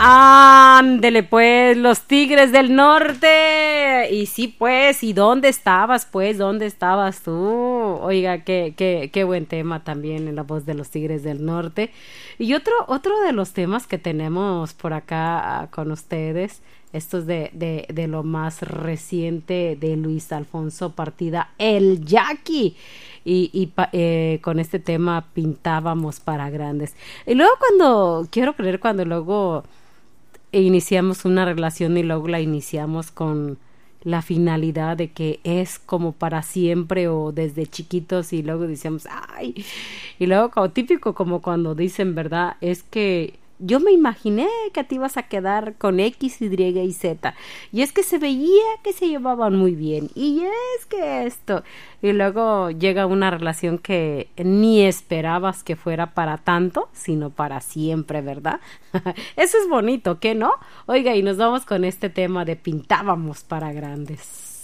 Ándele pues, los Tigres del Norte. Y sí pues, ¿y dónde estabas pues? ¿Dónde estabas tú? Oiga, qué buen tema también en la voz de los Tigres del Norte. Y otro de los temas que tenemos por acá con ustedes, esto es de lo más reciente de Luis Alfonso Partida, el Jackie. Con este tema pintábamos para grandes. Y luego quiero creer cuando luego iniciamos una relación y luego la iniciamos con la finalidad de que es como para siempre o desde chiquitos y luego decíamos, ay, y luego como típico como cuando dicen, ¿verdad? Es que yo me imaginé que te ibas a quedar con X, Y y Z. Y es que se veía que se llevaban muy bien. Y es que esto. Y luego llega una relación que ni esperabas que fuera para tanto, sino para siempre, ¿verdad? Eso es bonito, ¿qué no? Oiga, y nos vamos con este tema de pintábamos para grandes.